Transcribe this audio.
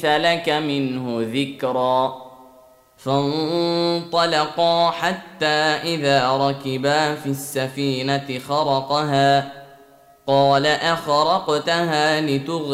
لك منه ذكرا. فانطلقا حتى إذا ركبا في السفينة خرقها قال أخرقتها لتغرق